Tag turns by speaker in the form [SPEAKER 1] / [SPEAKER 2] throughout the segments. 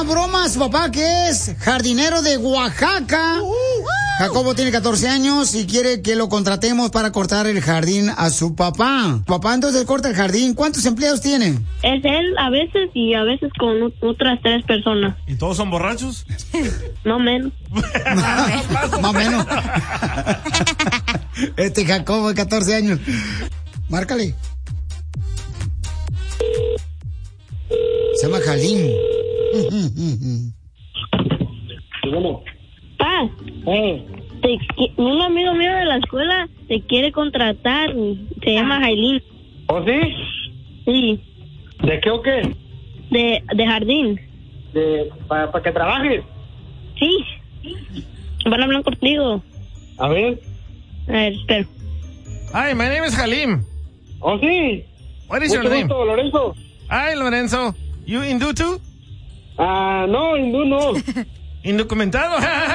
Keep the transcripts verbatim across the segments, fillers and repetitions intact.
[SPEAKER 1] broma a su papá, que es jardinero de Oaxaca. Jacobo tiene catorce años y quiere que lo contratemos para cortar el jardín a su papá. Papá entonces corta el jardín. ¿Cuántos empleados tiene?
[SPEAKER 2] Es él a veces y a veces con otras tres personas.
[SPEAKER 3] ¿Y todos son borrachos?
[SPEAKER 2] No menos.
[SPEAKER 1] Más o menos. Este Jacobo de catorce años. Márcale. Se llama Jalín.
[SPEAKER 2] Pa,
[SPEAKER 4] Eh.
[SPEAKER 2] te, un amigo mío de la escuela te quiere contratar. Se llama Jailín.
[SPEAKER 4] ¿Oh, sí?
[SPEAKER 2] Sí,
[SPEAKER 4] ¿De qué o qué?
[SPEAKER 2] de, de jardín.
[SPEAKER 4] De, ¿Para pa que trabajes?
[SPEAKER 2] Sí. Van a hablar contigo.
[SPEAKER 4] A ver.
[SPEAKER 2] A ver, espera.
[SPEAKER 3] Hi, my name is Halim.
[SPEAKER 4] ¿Oh, sí?
[SPEAKER 3] What is
[SPEAKER 4] Mucho
[SPEAKER 3] your name?
[SPEAKER 4] gusto, Lorenzo.
[SPEAKER 3] Hi, Lorenzo. You Hindu too?
[SPEAKER 4] Ah, no, hindú no.
[SPEAKER 3] Indocumentado.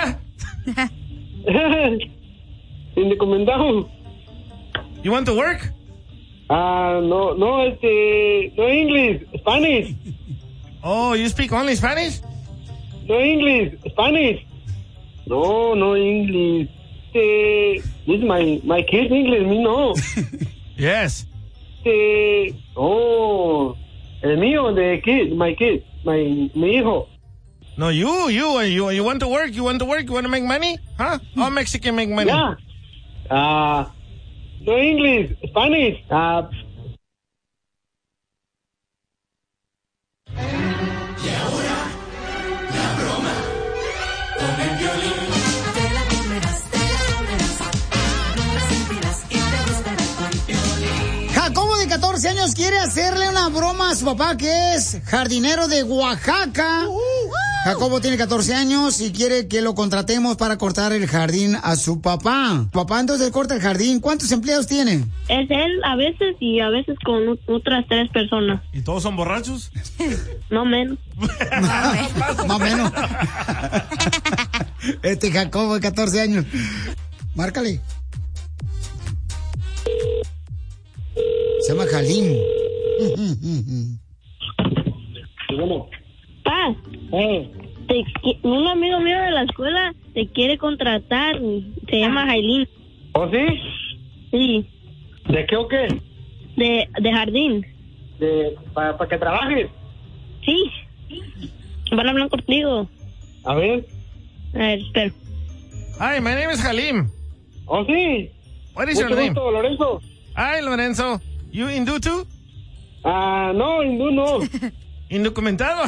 [SPEAKER 4] Indocumentado.
[SPEAKER 3] You want to work?
[SPEAKER 4] Ah, no, no, este, no English, Spanish.
[SPEAKER 3] Oh, you speak only Spanish?
[SPEAKER 4] No English, Spanish. No, no English. Este, this is my, my kid English, me no.
[SPEAKER 3] Yes.
[SPEAKER 4] Este, oh, el mío de kid, my kid, my, mi hijo.
[SPEAKER 3] No, you, you, you, you want to work? You want to work? You want to make money? Huh? All Mexican make money.
[SPEAKER 4] Yeah. Ah, no English, Spanish. Ah.
[SPEAKER 5] Y ahora, la broma con el violín. Te la comerás, te la comerás. No la sentirás y te gustará con violín.
[SPEAKER 1] Jacobo de catorce años quiere hacerle una broma a su papá, que es jardinero de Oaxaca. Jacobo tiene catorce años y quiere que lo contratemos para cortar el jardín a su papá. Papá entonces corta el jardín. ¿Cuántos empleados tiene?
[SPEAKER 2] Es él a veces y a veces con otras tres personas.
[SPEAKER 3] ¿Y todos son borrachos?
[SPEAKER 2] No menos.
[SPEAKER 1] Más o menos. Este Jacobo de catorce años. Márcale. Se llama Jalín.
[SPEAKER 2] Pa,
[SPEAKER 4] Eh.
[SPEAKER 2] te, un amigo mío de la escuela te quiere contratar. Se llama Jailín.
[SPEAKER 4] ¿Oh, sí?
[SPEAKER 2] Sí,
[SPEAKER 4] ¿De qué o qué?
[SPEAKER 2] de, de jardín.
[SPEAKER 4] De, ¿Para pa que trabajes?
[SPEAKER 2] Sí. Van a hablar contigo.
[SPEAKER 4] A ver.
[SPEAKER 2] A ver, espera.
[SPEAKER 3] Hi, my name is Halim.
[SPEAKER 4] ¿Oh, sí?
[SPEAKER 3] What is
[SPEAKER 4] Mucho
[SPEAKER 3] your name?
[SPEAKER 4] gusto, Lorenzo.
[SPEAKER 3] Hi, Lorenzo. You Hindu too?
[SPEAKER 4] Ah, no, hindú no.
[SPEAKER 3] Indocumentado.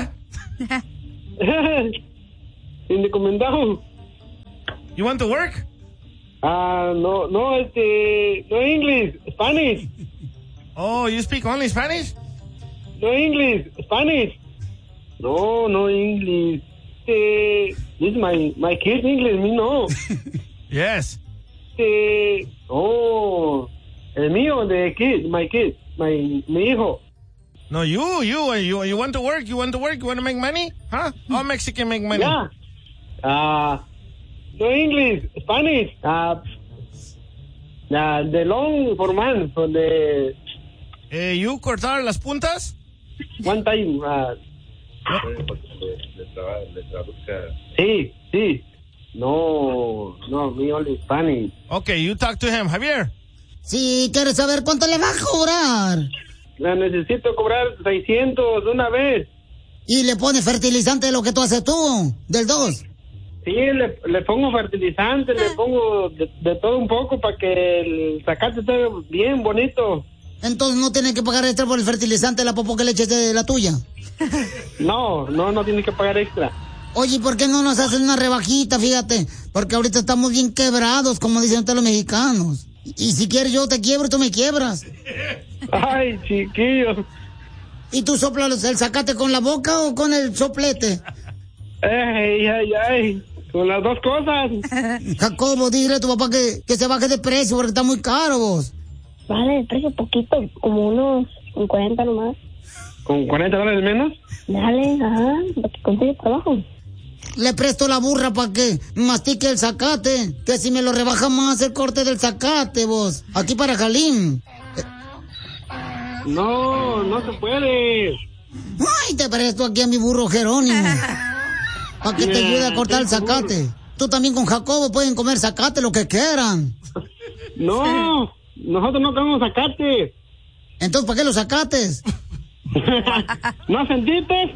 [SPEAKER 4] Indocumentado.
[SPEAKER 3] You want to work?
[SPEAKER 4] Ah, no, no, este, no English, Spanish.
[SPEAKER 3] Oh, you speak only Spanish?
[SPEAKER 4] No English, Spanish. No, no English. Este, this is my, my kid English, me no.
[SPEAKER 3] Yes.
[SPEAKER 4] Este, oh, el mío de kid, my kid, my, mi hijo.
[SPEAKER 3] No, you, you, you, you want to work? You want to work? You want to make money? Huh? All Mexican make money.
[SPEAKER 4] Yeah. Ah, no English, Spanish. Ah, uh, the long for man, for the
[SPEAKER 3] Eh, you cortar las puntas?
[SPEAKER 4] one time. Uh, sí, sí. No, no, me only Spanish.
[SPEAKER 3] Okay, you talk to him. Javier.
[SPEAKER 1] Sí, ¿quieres saber cuánto le va a cobrar?
[SPEAKER 4] La necesito cobrar seiscientos de una vez.
[SPEAKER 1] Y le pone fertilizante de lo que tú haces tú, del dos.
[SPEAKER 4] Sí, le, le pongo fertilizante, le pongo de, de todo un poco para que el zacate esté bien bonito.
[SPEAKER 1] Entonces no tiene que pagar extra por el fertilizante de la popó que le eches de la tuya.
[SPEAKER 4] No, no, no tiene que pagar extra.
[SPEAKER 1] Oye, ¿por qué no nos hacen una rebajita? Fíjate, porque ahorita estamos bien quebrados, como dicen ustedes los mexicanos. Y si quieres yo te quiebro y tú me quiebras.
[SPEAKER 4] Ay, chiquillo.
[SPEAKER 1] ¿Y tú soplas el zacate con la boca o con el soplete?
[SPEAKER 4] Ay, ay, ay. Con las dos cosas.
[SPEAKER 1] Jacobo, dile a tu papá que, que se baje de precio porque está muy caro vos.
[SPEAKER 2] Vale, el precio poquito, como unos cuarenta nomás.
[SPEAKER 4] ¿Con cuarenta dólares menos?
[SPEAKER 2] Dale, ajá, para que consiga trabajo.
[SPEAKER 1] Le presto la burra para que mastique el zacate. Que si me lo rebaja más el corte del zacate, vos. Aquí para Jalín.
[SPEAKER 4] No, no se puede.
[SPEAKER 1] Ay, te presto aquí a mi burro Jerónimo. Para que te ayude a cortar el zacate. Tú también con Jacobo pueden comer zacate lo que quieran.
[SPEAKER 4] No, nosotros no comemos zacate.
[SPEAKER 1] Entonces, ¿para qué los zacates?
[SPEAKER 4] ¿No sentiste?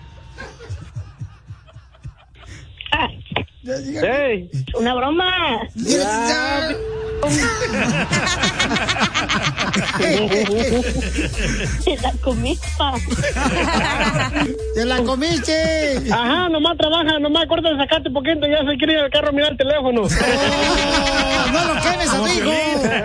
[SPEAKER 4] ¡Ey!
[SPEAKER 2] Una broma.
[SPEAKER 4] Ya.
[SPEAKER 2] Te la comiste.
[SPEAKER 1] ¡Te la comiste!
[SPEAKER 4] Ajá, nomás trabaja, nomás corta el zacate poquito, ya se quiere ir al carro a mirar el teléfono.
[SPEAKER 1] ¡Oh, no lo quemes, amigo!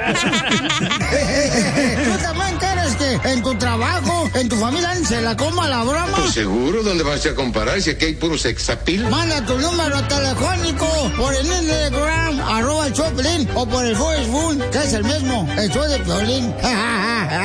[SPEAKER 1] ¿Tú también quieres que en tu trabajo, en tu familia, se la coma la broma?
[SPEAKER 6] Pues seguro, ¿dónde vas a comparar si aquí hay puro sexapil?
[SPEAKER 1] Manda tu número telefónico por el Instagram, arroba el Choplin, o por el Facebook, que es el mismo, el show de Piolín.